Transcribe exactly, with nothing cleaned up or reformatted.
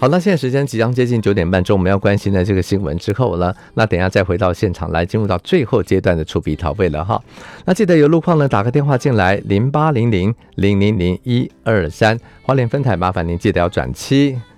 好，那现在时间即将接近九点半钟，我们要关心的这个新闻之后了，那等一下再回到现场来，进入到最后阶段的出笔调味了哈。那记得有路况呢，打个电话进来零八零零零零零一二三，花莲分台麻烦您记得要转七。